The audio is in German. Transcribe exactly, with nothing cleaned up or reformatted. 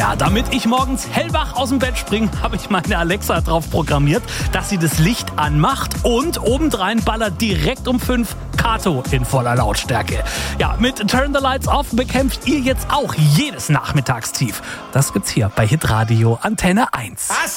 Ja, damit ich morgens hellwach aus dem Bett springe, habe ich meine Alexa drauf programmiert, dass sie das Licht anmacht und obendrein ballert direkt um fünf Kato in voller Lautstärke. Ja, mit Turn the Lights Off bekämpft ihr jetzt auch jedes Nachmittagstief. Das gibt's hier bei Hitradio Antenne eins. Was?